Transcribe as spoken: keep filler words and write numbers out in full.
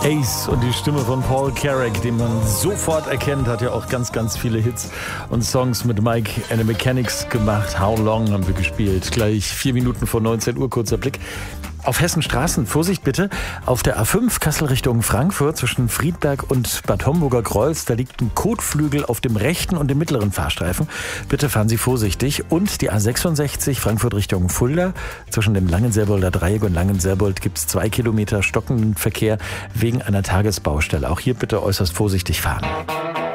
Ace und die Stimme von Paul Carrack, den man sofort erkennt, hat ja auch ganz, ganz viele Hits und Songs mit Mike and the Mechanics gemacht. How Long haben wir gespielt. Gleich vier Minuten vor neunzehn Uhr, kurzer Blick auf Hessen Straßen. Vorsicht bitte, auf der A fünf Kassel Richtung Frankfurt zwischen Friedberg und Bad Homburger Kreuz, da liegt ein Kotflügel auf dem rechten und dem mittleren Fahrstreifen. Bitte fahren Sie vorsichtig. Und die A sechsundsechzig Frankfurt Richtung Fulda, zwischen dem Langenselbolder Dreieck und Langenselbold gibt es zwei Kilometer stockenden Verkehr wegen einer Tagesbaustelle. Auch hier bitte äußerst vorsichtig fahren.